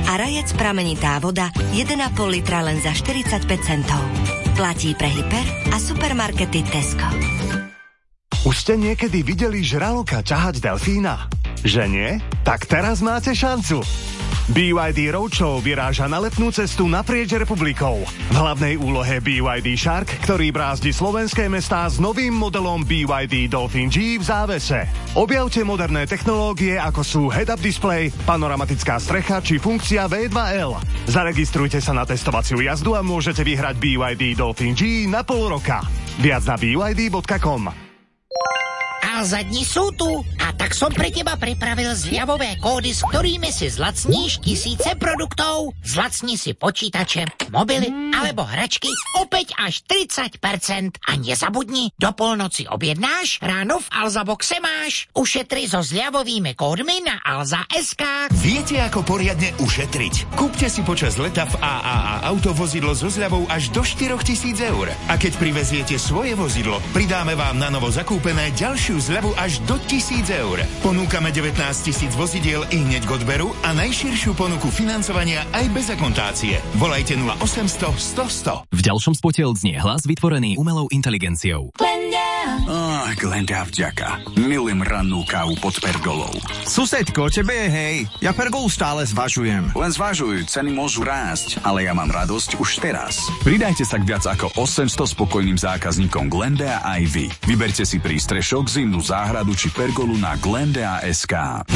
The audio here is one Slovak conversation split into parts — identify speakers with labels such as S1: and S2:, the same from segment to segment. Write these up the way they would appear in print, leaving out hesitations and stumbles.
S1: a Rajec pramenitá voda 1,5 litra len za 45 centov. Platí pre hyper a supermarkety Tesco.
S2: Už ste niekedy videli žraloka ťahať delfína? Že nie? Tak teraz máte šancu. BYD Roadshow vyráža na letnú cestu naprieč republikou. V hlavnej úlohe BYD Shark, ktorý brázdi slovenské mestá s novým modelom BYD Dolphin G v závese. Objavte moderné technológie, ako sú head-up display, panoramatická strecha či funkcia V2L. Zaregistrujte sa na testovaciu jazdu a môžete vyhrať BYD Dolphin G na pol roka. Viac na byd.com.
S3: Alza dni sú tu a tak som pre teba pripravil zľavové kódy, s ktorými si zlacníš tisíce produktov. Zlacni si počítače, mobily alebo hračky opäť až 30%. A nezabudni, do polnoci objednáš, ráno v Alza Boxe máš. Ušetri so zľavovými kódmi na Alza.sk.
S4: Viete, ako poriadne ušetriť? Kúpte si počas leta v AAA autovozidlo so zľavou až do 4 000 eur. A keď priveziete svoje vozidlo, pridáme vám na novo zakúpené ďalšiu zľavu až do 1 000 eur. Ponúkame 19 000 vozidiel i hneď k odberu a najširšiu ponuku financovania aj bez akontácie. Volajte 0800 100 100.
S5: V ďalšom spote odznie hlas vytvorený umelou inteligenciou.
S6: Glenda vďaka. Milujem rannú kávu pod pergolou.
S7: Susedko, tebe je hej. Ja pergolu stále zvažujem.
S6: Len zvažuj, ceny môžu rásť, ale ja mám radosť už teraz.
S8: Pridajte sa k viac ako 800 spokojným zákazníkom Glenda aj vy. Vyberte si prístrešok, zimnú záhradu či pergolu na Glenda.sk.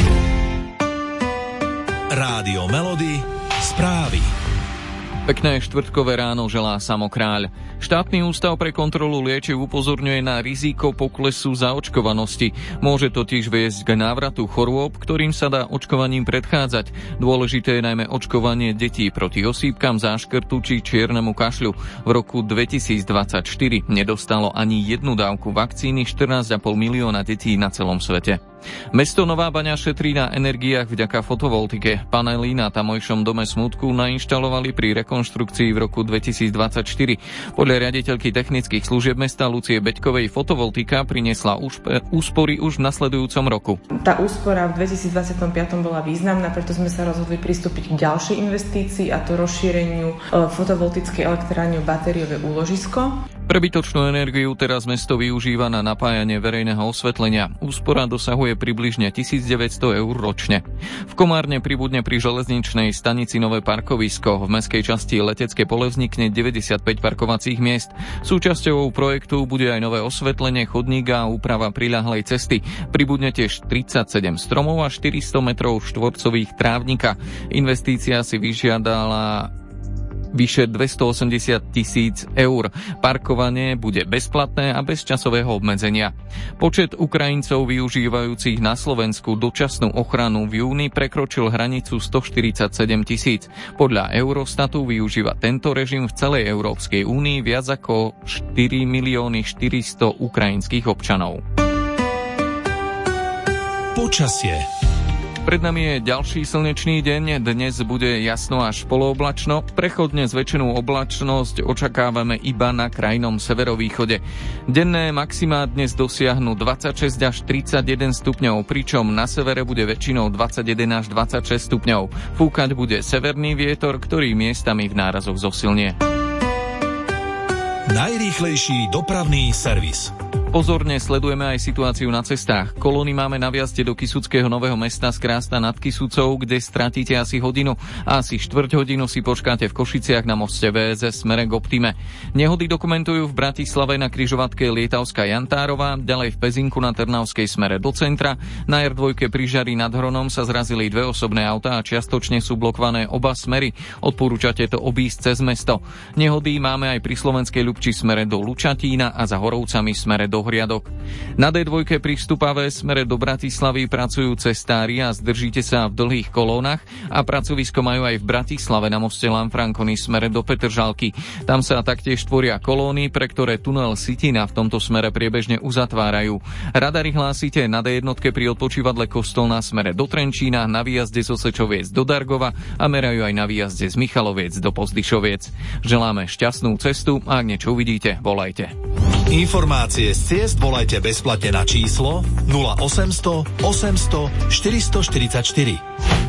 S9: Rádio Melody, správy.
S10: Pekné štvrtkové ráno želá Samokráľ. Štátny ústav pre kontrolu liečiv upozorňuje na riziko poklesu zaočkovanosti. Môže totiž viesť k návratu chorôb, ktorým sa dá očkovaním predchádzať. Dôležité je najmä očkovanie detí proti osýpkam, záškrtu či čiernemu kašľu. V roku 2024 nedostalo ani jednu dávku vakcíny 14,5 milióna detí na celom svete. Mesto Nová Baňa šetrí na energiách vďaka fotovoltike. Panely na tamojšom dome smútku nainštalovali pri rekonštrukcii v roku 2024. Podľa riaditeľky technických služieb mesta Lucie Beďkovej fotovoltika priniesla úspory už v nasledujúcom roku.
S11: Tá úspora v 2025 bola významná, preto sme sa rozhodli pristúpiť k ďalšej investícii, a to rozšíreniu fotovoltickej elektrárne batériové úložisko.
S10: Prebytočnú energiu teraz mesto využíva na napájanie verejného osvetlenia. Úspora dosahuje približne 1900 eur ročne. V Komárne pribudne pri železničnej stanici nové parkovisko. V mestskej časti Letecké pole vznikne 95 parkovacích miest. Súčasťou projektu bude aj nové osvetlenie, chodník a úprava priľahlej cesty. Pribudne tiež 37 stromov a 400 metrov štvorcových trávnika. Investícia si vyžiadala vyše 280 000 eur. Parkovanie bude bezplatné a bez časového obmedzenia. Počet Ukrajincov využívajúcich na Slovensku dočasnú ochranu v júni prekročil hranicu 147 000. Podľa Eurostatu využíva tento režim v celej Európskej únii viac ako 4 400 000 ukrajinských občanov.
S9: Počasie.
S10: Pred nami je ďalší slnečný deň. Dnes bude jasno až polooblačno. Prechodne zväčšenú oblačnosť očakávame iba na krajnom severovýchode. Denné maximá dnes dosiahnu 26 až 31 stupňov, pričom na severe bude väčšinou 21 až 26 stupňov. Fúkať bude severný vietor, ktorý miestami v nárazoch zosilnie.
S9: Najrýchlejší dopravný servis.
S10: Pozorne sledujeme aj situáciu na cestách. Kolóny máme na vjazde do Kysuckého Nového Mesta z Krásta nad Kysucou, kde stratíte asi hodinu a asi štvrť hodinu si počkáte v Košiciach na moste VSS smere k Optime. Nehody dokumentujú v Bratislave na križovatke Lietavská Jantárová, ďalej v Pezinku na Trnavskej smere do centra. Na R2 pri Žari nad Hronom sa zrazili dve osobné autá a čiastočne sú blokované oba smery. Odporúčate to obísť cez mesto. Nehody máme aj pri Slovenskej Ľubči smere do Lučatína a za Horovcami smere do Hriadok. Na D2 pri Vstupave smere do Bratislavy pracujú cestári a zdržíte sa v dlhých kolónach a pracovisko majú aj v Bratislave na moste Lanfranconi smere do Petržalky. Tam sa taktiež tvoria kolóny, pre ktoré tunel Sitina v tomto smere priebežne uzatvárajú. Radary hlásite na D1 pri odpočívadle Kostolná smere do Trenčína, na výjazde zo Sečoviec do Dargova a merajú aj na výjazde z Michaloviec do Pozdyšoviec. Želáme šťastnú cestu a ak niečo uvidíte, volajte.
S9: Informácie z ciest volajte bezplatne na číslo 0800 800 444.